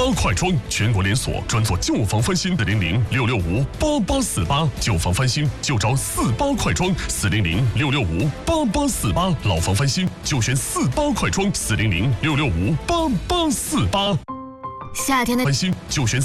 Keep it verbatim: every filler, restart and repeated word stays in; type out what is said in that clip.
八快装，全国连锁，专做旧房翻新。四零零六六五八八四八，旧房翻新就找四八快装。四零零六六五八八四八，老房翻新就选四八快装。四零零六六五八八四八， 夏天的翻新就选。